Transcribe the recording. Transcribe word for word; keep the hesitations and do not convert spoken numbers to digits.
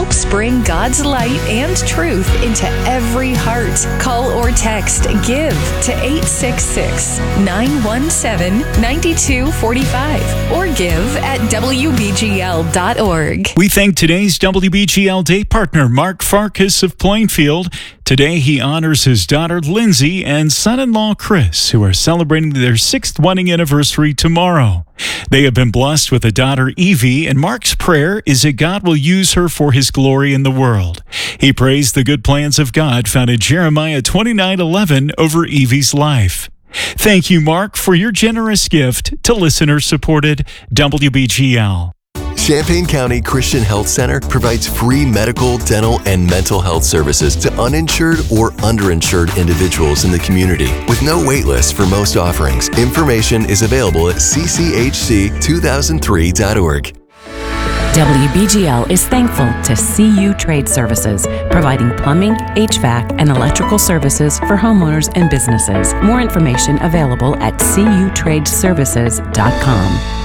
helps bring God's light and truth into every heart. Call or text GIVE to eight six six, nine one seven, nine two four five or give at W B G L dot org. We thank today's W B G L Day partner, Mark Farkas of Plainfield. Today he honors his daughter Lindsay and son-in-law Chris, who are celebrating their sixth wedding anniversary tomorrow. They have been blessed with a daughter, Evie, and Mark's prayer is that God will use her for his glory in the world. He prays the good plans of God found in Jeremiah twenty-nine eleven over Evie's life. Thank you, Mark, for your generous gift to listener-supported W B G L. Champaign County Christian Health Center provides free medical, dental, and mental health services to uninsured or underinsured individuals in the community with no wait list for most offerings. Information is available at c c h c two thousand three dot org. W B G L is thankful to C U Trade Services, providing plumbing, H V A C, and electrical services for homeowners and businesses. More information available at c u trade services dot com.